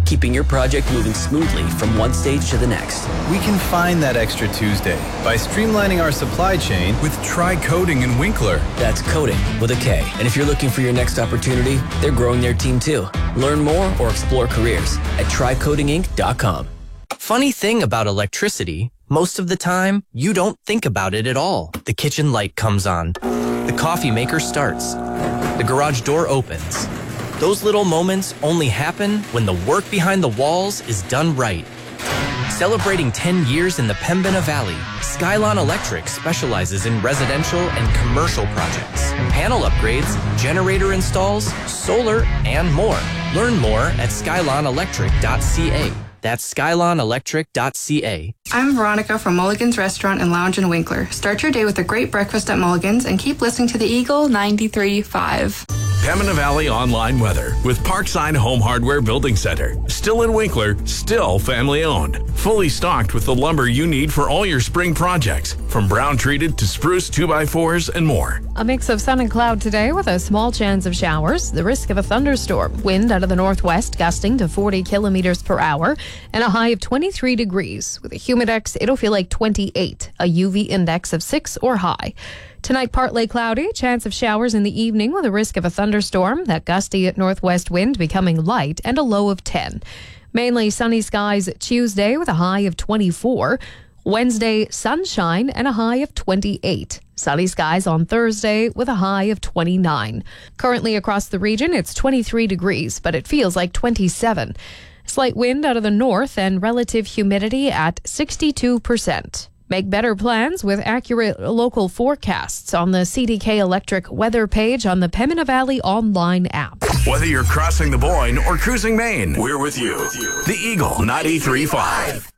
keeping your project moving smoothly from one stage to the next. We can find that extra Tuesday by streamlining our supply chain with Try Coding and Winkler. That's coding with a K. And if you're looking for your next opportunity, they're growing their team too. Learn more or explore careers at trycodinginc.com. Funny thing about electricity, most of the time, you don't think about it at all. The kitchen light comes on. The coffee maker starts. The garage door opens. Those little moments only happen when the work behind the walls is done right. Celebrating 10 years in the Pembina Valley, Skylon Electric specializes in residential and commercial projects, panel upgrades, generator installs, solar, and more. Learn more at skylonelectric.ca. That's skylonelectric.ca. I'm Veronica from Mulligan's Restaurant and Lounge in Winkler. Start your day with a great breakfast at Mulligan's and keep listening to the Eagle 93.5. Pembina Valley online weather with Parkside Home Hardware Building Center. Still in Winkler, still family owned. Fully stocked with the lumber you need for all your spring projects, from brown treated to spruce 2x4s and more. A mix of sun and cloud today with a small chance of showers, the risk of a thunderstorm. Wind out of the northwest gusting to 40 kilometers per hour and a high of 23 degrees. With a humidex, it'll feel like 28, a UV index of 6 or high. Tonight, partly cloudy, chance of showers in the evening with a risk of a thunderstorm. That gusty northwest wind becoming light and a low of 10. Mainly sunny skies Tuesday with a high of 24. Wednesday, sunshine and a high of 28. Sunny skies on Thursday with a high of 29. Currently across the region, it's 23 degrees, but it feels like 27. Slight wind out of the north and relative humidity at 62%. Make better plans with accurate local forecasts on the CDK Electric weather page on the Pembina Valley online app. Whether you're crossing the Boyne or cruising Maine, we're with you. The Eagle 93.5.